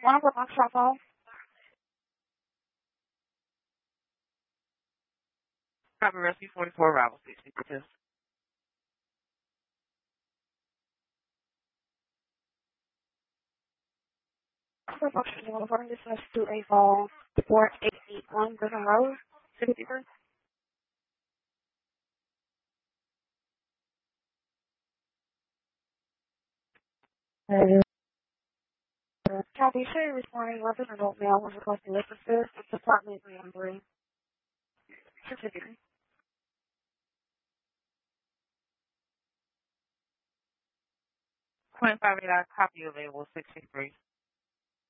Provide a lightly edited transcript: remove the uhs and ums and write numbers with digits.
One of the box shop hall. Copy Rescue 44 Rival 62. Reporting this to a fall 481 Griffin Road, 63. Copy, show responding weapon adult male was requesting liquor assist at apartment 313. 63. 25 copy available 63.